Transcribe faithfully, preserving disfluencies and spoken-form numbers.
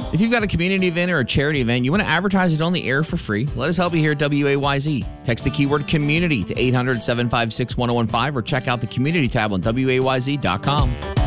If you've got a community event or a charity event, you want to advertise it on the air for free, let us help you here at W A Y Z. Text the keyword community to eight hundred, seven five six, one oh one five or check out the community tab on W A Y Z dot com.